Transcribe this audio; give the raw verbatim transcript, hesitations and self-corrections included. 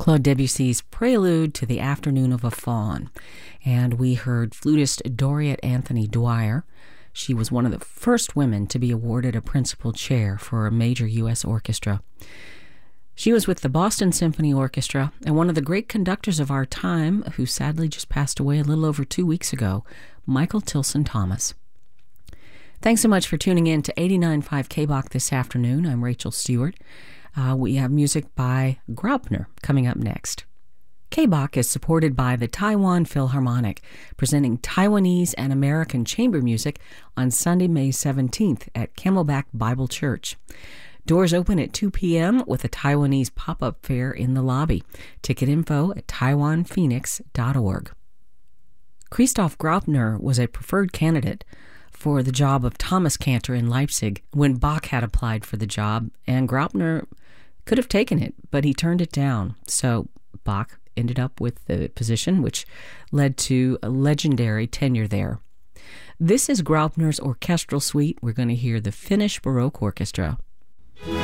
Claude Debussy's Prelude to the Afternoon of a Faun. And we heard flutist Doriet Anthony Dwyer. She was one of the first women to be awarded a principal chair for a major U S orchestra. She was with the Boston Symphony Orchestra and one of the great conductors of our time, who sadly just passed away a little over two weeks ago, Michael Tilson Thomas. Thanks so much for tuning in to eighty-nine point five K B O C this afternoon. I'm Rachel Stewart. Uh, we have music by Graupner coming up next. K B O C is supported by the Taiwan Philharmonic, presenting Taiwanese and American chamber music on Sunday, May seventeenth at Camelback Bible Church. Doors open at two p.m. with a Taiwanese pop-up fair in the lobby. Ticket info at taiwan phoenix dot org. Christoph Graupner was a preferred candidate for the job of Thomas Cantor in Leipzig when Bach had applied for the job, and Graupner could have taken it, but he turned it down. So Bach ended up with the position, which led to a legendary tenure there. This is Graupner's orchestral suite. We're going to hear the Finnish Baroque Orchestra.